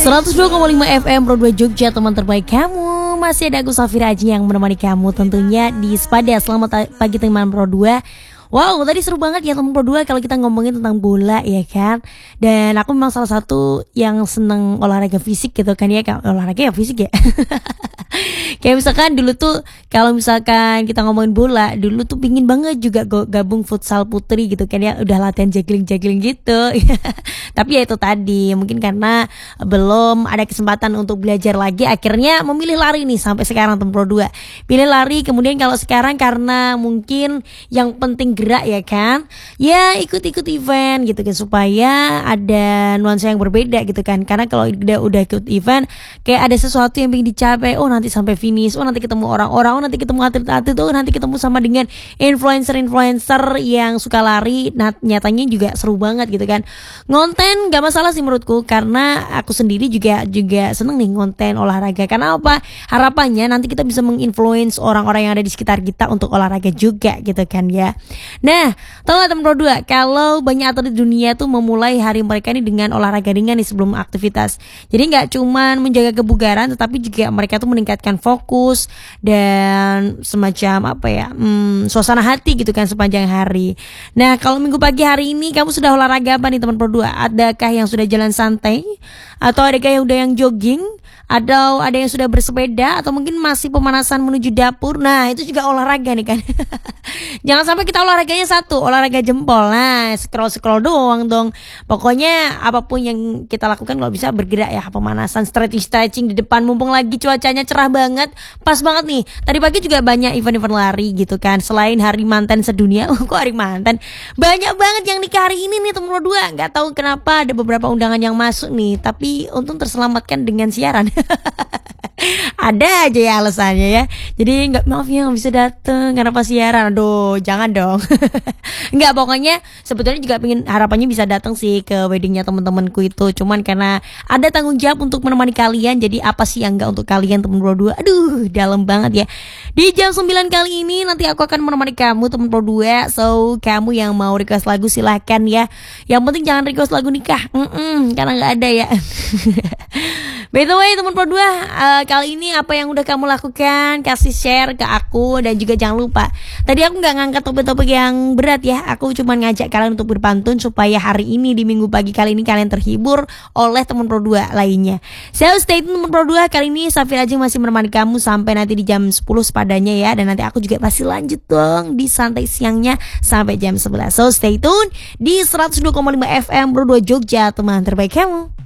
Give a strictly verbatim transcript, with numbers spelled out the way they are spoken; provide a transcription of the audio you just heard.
seratus dua koma lima F M Pro dua Jogja, teman terbaik kamu. Masih ada aku Safira Aji yang menemani kamu tentunya di Spada. Selamat pagi teman Pro dua. Wow, tadi seru banget ya teman Pro dua kalau kita ngomongin tentang bola ya kan. Dan aku memang salah satu yang seneng olahraga fisik gitu kan ya. Olahraga ya fisik ya. Kayak misalkan dulu tuh kalau misalkan kita ngomongin bola, dulu tuh pingin banget juga gabung futsal putri gitu kan ya. Udah latihan juggling-juggling gitu. Tapi ya itu tadi, mungkin karena belum ada kesempatan untuk belajar lagi, akhirnya memilih lari nih sampai sekarang teman Pro dua. Pilih lari, kemudian kalau sekarang karena mungkin yang penting gerak ya kan, ya ikut-ikut event gitu kan, supaya ada nuansa yang berbeda gitu kan. Karena kalau udah udah ikut event kayak ada sesuatu yang ingin dicapai, oh nanti sampai finish, oh nanti ketemu orang-orang, oh nanti ketemu atlet-atlet, oh nanti ketemu sama dengan influencer-influencer yang suka lari. Nah nyatanya juga seru banget gitu kan. Ngonten gak masalah sih menurutku, karena aku sendiri juga juga seneng nih ngonten olahraga. Karena apa? Harapannya nanti kita bisa menginfluence orang-orang yang ada di sekitar kita untuk olahraga juga gitu kan ya. Nah, tahu gak teman Pro dua, kalau banyak atlet di dunia tuh memulai hari mereka ini dengan olahraga ringan nih sebelum aktivitas. Jadi gak cuman menjaga kebugaran, tetapi juga mereka tuh meningkatkan fokus dan semacam apa ya, hmm, suasana hati gitu kan sepanjang hari. Nah, kalau minggu pagi hari ini kamu sudah olahraga apa nih teman Pro dua? Adakah yang sudah jalan santai? Atau adakah yang udah yang jogging? Atau ada yang sudah bersepeda? Atau mungkin masih pemanasan menuju dapur? Nah itu juga olahraga nih kan. Jangan sampai kita olahraganya satu, olahraga jempol. Nah scroll-scroll doang dong. Pokoknya apapun yang kita lakukan kalau bisa bergerak ya. Pemanasan, stretching-stretching di depan. Mumpung lagi cuacanya cerah banget. Pas banget nih. Tadi pagi juga banyak event-event lari gitu kan. Selain hari mantan sedunia. Kok hari mantan? Banyak banget yang nikah hari ini nih teman Pro dua. Gak tahu kenapa ada beberapa undangan yang masuk nih. Tapi untung terselamatkan dengan siaran. Ada aja ya alasannya ya. Jadi nggak, maaf ya nggak bisa dateng karena pas siaran. Aduh jangan dong. Nggak, pokoknya sebetulnya juga pengen, harapannya bisa datang sih ke weddingnya teman-temanku itu. Cuman karena ada tanggung jawab untuk menemani kalian, jadi apa sih yang nggak untuk kalian teman Pro dua. Aduh dalam banget ya. Di jam sembilan kali ini nanti aku akan menemani kamu teman Pro dua. So kamu yang mau request lagu silahkan ya. Yang penting jangan request lagu nikah, Mm-mm, karena nggak ada ya. By the way teman Pro dua, uh, kali ini apa yang udah kamu lakukan? Kasih share ke aku. Dan juga jangan lupa, tadi aku gak ngangkat topik-topik yang berat ya. Aku cuma ngajak kalian untuk berpantun supaya hari ini di minggu pagi kali ini kalian terhibur oleh teman Pro dua lainnya. So stay tune teman Pro dua. Kali ini Safira Aji masih menemani kamu sampai nanti di jam sepuluh sepadanya ya. Dan nanti aku juga pasti lanjut dong di santai siangnya sampai jam sebelas. So stay tune di seratus dua koma lima F M Pro dua Jogja, teman terbaik kamu.